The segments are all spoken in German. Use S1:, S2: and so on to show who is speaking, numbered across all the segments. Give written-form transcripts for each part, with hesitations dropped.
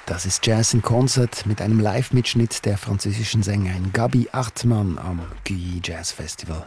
S1: Das ist Jazz in Concert mit einem Live-Mitschnitt der französischen Sängerin Gaby Hartmann am Guy Jazz Festival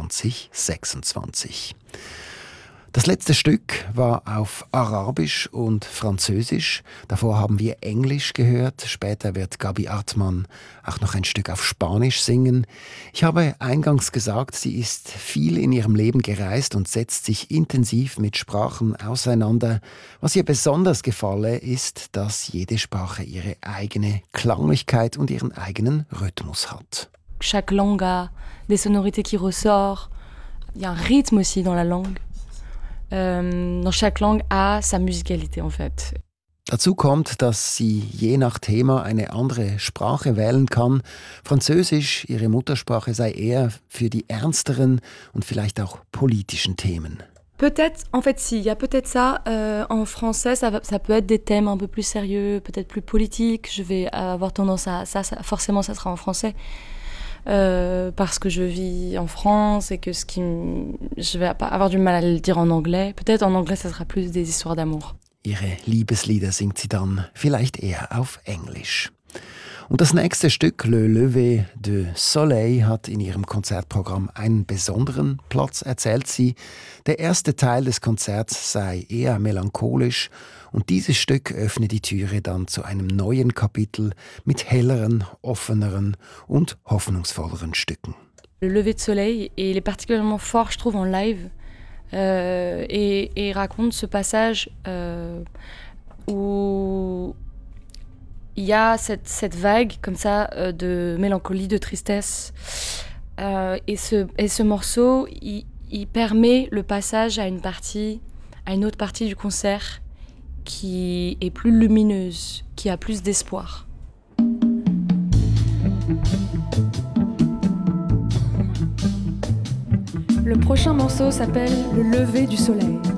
S1: 2026. Das letzte Stück war auf Arabisch und Französisch. Davor haben wir Englisch gehört. Später wird Gaby Hartmann auch noch ein Stück auf Spanisch singen. Ich habe eingangs gesagt, sie ist viel in ihrem Leben gereist und setzt sich intensiv mit Sprachen auseinander. Was ihr besonders gefalle, ist, dass jede Sprache ihre eigene Klanglichkeit und ihren eigenen Rhythmus hat.
S2: Chaque langue a des sonorités qui ressortent. Il y a un rythme aussi dans la langue. Dans chaque langue a sa musicalité en fait.
S1: Dazu kommt, dass sie je nach Thema eine andere Sprache wählen kann. Französisch, ihre Muttersprache, sei eher für die ernsteren und vielleicht auch politischen Themen.
S2: Peut-être, en fait, si, il y a peut-être ça. En français, ça peut être des thèmes un peu plus sérieux, peut-être plus politiques. Je vais avoir tendance à ça forcément, ça sera en français. Parce que je vis en France et que je vais avoir du mal à le dire en anglais. Peut-être en anglais, ça sera plus des histoires d'amour.
S1: Ihre Liebeslieder singt sie dann vielleicht eher auf Englisch. Und das nächste Stück, Le Lever du Soleil, hat in ihrem Konzertprogramm einen besonderen Platz, erzählt sie. Der erste Teil des Konzerts sei eher melancholisch und dieses Stück öffne die Türe dann zu einem neuen Kapitel mit helleren, offeneren und hoffnungsvolleren Stücken.
S2: Le Lever du Soleil, et il est particulièrement fort, je trouve, en live. Et raconte ce passage où il y a cette vague comme ça de mélancolie, de tristesse. Et ce morceau, il permet le passage à une autre partie du concert qui est plus lumineuse, qui a plus d'espoir. Le prochain morceau s'appelle Le lever du soleil.